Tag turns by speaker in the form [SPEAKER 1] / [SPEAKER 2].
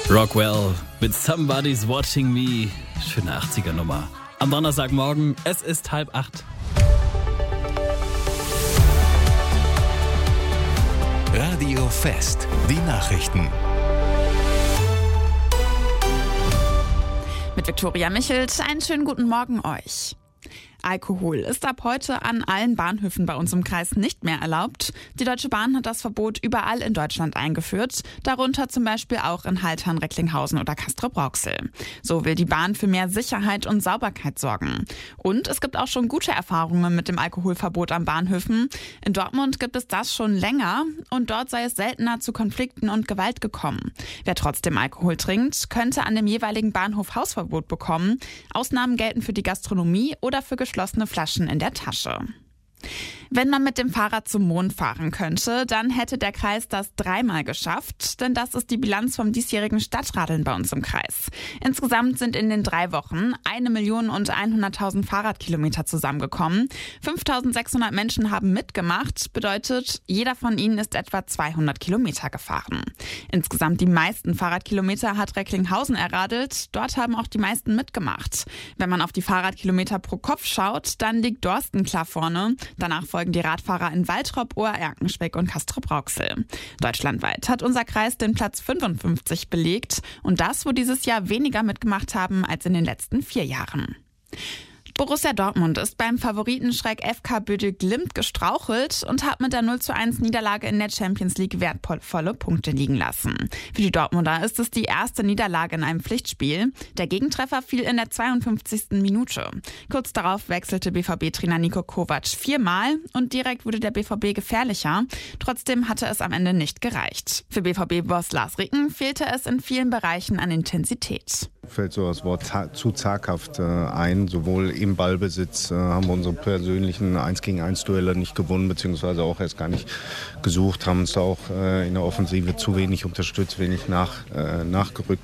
[SPEAKER 1] Rockwell mit Somebody's Watching Me. Schöne 80er-Nummer. Am Donnerstagmorgen, es ist 7:30.
[SPEAKER 2] Radio Fest, die Nachrichten.
[SPEAKER 3] Mit Viktoria Michelt, einen schönen guten Morgen euch. Alkohol ist ab heute an allen Bahnhöfen bei uns im Kreis nicht mehr erlaubt. Die Deutsche Bahn hat das Verbot überall in Deutschland eingeführt, darunter zum Beispiel auch in Haltern, Recklinghausen oder Castrop-Rauxel. So will die Bahn für mehr Sicherheit und Sauberkeit sorgen. Und es gibt auch schon gute Erfahrungen mit dem Alkoholverbot an Bahnhöfen. In Dortmund gibt es das schon länger und dort sei es seltener zu Konflikten und Gewalt gekommen. Wer trotzdem Alkohol trinkt, könnte an dem jeweiligen Bahnhof Hausverbot bekommen. Ausnahmen gelten für die Gastronomie oder für geschlossene Flaschen in der Tasche. Wenn man mit dem Fahrrad zum Mond fahren könnte, dann hätte der Kreis das 3-mal geschafft, denn das ist die Bilanz vom diesjährigen Stadtradeln bei uns im Kreis. Insgesamt sind in den 3 Wochen 1.100.000 Fahrradkilometer zusammengekommen. 5.600 Menschen haben mitgemacht, bedeutet, jeder von ihnen ist etwa 200 Kilometer gefahren. Insgesamt die meisten Fahrradkilometer hat Recklinghausen erradelt, dort haben auch die meisten mitgemacht. Wenn man auf die Fahrradkilometer pro Kopf schaut, dann liegt Dorsten klar vorne. Danach folgen die Radfahrer in Waltrop, Ohr-Erkenschwick und Castrop-Rauxel. Deutschlandweit hat unser Kreis den Platz 55 belegt und das, wo dieses Jahr weniger mitgemacht haben als in den letzten 4 Jahren. Borussia Dortmund ist beim Favoritenschreck FK Böde Glimt gestrauchelt und hat mit der 0:1 Niederlage in der Champions League wertvolle Punkte liegen lassen. Für die Dortmunder ist es die erste Niederlage in einem Pflichtspiel. Der Gegentreffer fiel in der 52. Minute. Kurz darauf wechselte BVB-Trainer Niko Kovac 4-mal und direkt wurde der BVB gefährlicher. Trotzdem hatte es am Ende nicht gereicht. Für BVB-Boss Lars Ricken fehlte es in vielen Bereichen an Intensität.
[SPEAKER 4] Fällt so das Wort zu zaghaft ein. Sowohl im Ballbesitz haben wir unsere persönlichen 1-gegen-1 Duelle nicht gewonnen, beziehungsweise auch erst gar nicht gesucht, haben uns da auch in der Offensive zu wenig unterstützt, wenig nachgerückt.